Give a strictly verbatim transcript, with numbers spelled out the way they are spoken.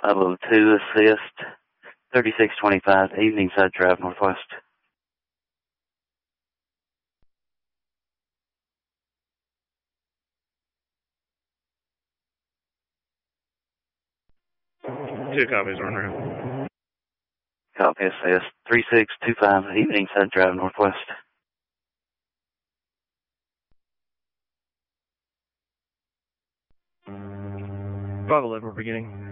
Level two assist, thirty-six twenty-five, Evening Side Drive, Northwest. Two copies, run around. Copy, assist, three six two five, Evening Side Drive, Northwest. five eleven, we're beginning.